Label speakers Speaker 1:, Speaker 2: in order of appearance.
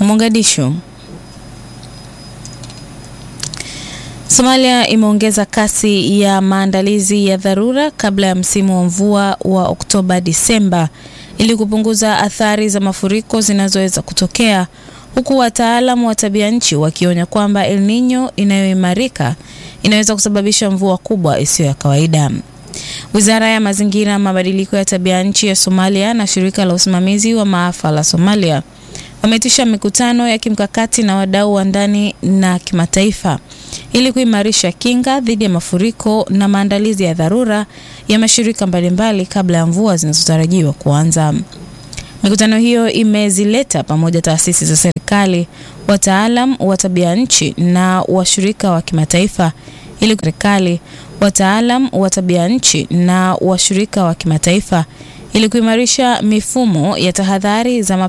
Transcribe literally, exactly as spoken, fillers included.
Speaker 1: Mogadishu. Somalia imeongeza kasi ya maandalizi ya dharura kabla ya msimu wa mvua wa Oktoba Disemba ili kupunguza athari za mafuriko zinazoweza kutokea, huku wataalamu wa tabia nchi wakionya kwamba El Nino inayoimarika inaweza kusababisha mvua kubwa isiyo ya kawaida. Wizara ya Mazingira, Mabadiliko ya Tabia Nchi ya Somalia na Shirika la Usimamizi wa Maafa la Somalia wameitisha mikutano ya kimkakati na wadau wa ndani na kimataifa ili kuimarisha kinga dhidi ya mafuriko na maandalizi ya dharura ya mashirika mbalimbali kabla ya mvua zinazotarajiwa kuanza. Mikutano hiyo imezileta pamoja taasisi za serikali, wataalam wa tabia nchi na washirika wa kimataifa ili serikali, wataalam wa tabia nchi na washirika wa kimataifa ili kuimarisha mifumo ya tahadhari za